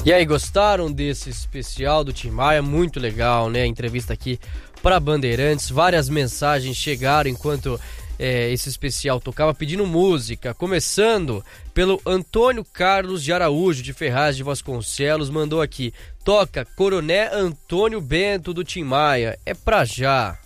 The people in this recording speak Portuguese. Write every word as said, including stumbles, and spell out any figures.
E aí, gostaram desse especial do Tim Maia? Muito legal, né? A entrevista aqui para Bandeirantes. Várias mensagens chegaram enquanto é, esse especial tocava, pedindo música. Começando pelo Antônio Carlos de Araújo, de Ferraz de Vasconcelos, mandou aqui: toca Coronel Antônio Bento do Tim Maia. É pra já.